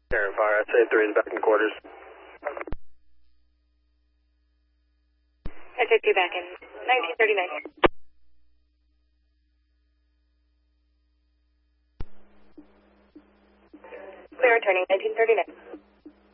Aaron Fire, SA3 is back in quarters. SA2 back in 1939. Clear returning 1939.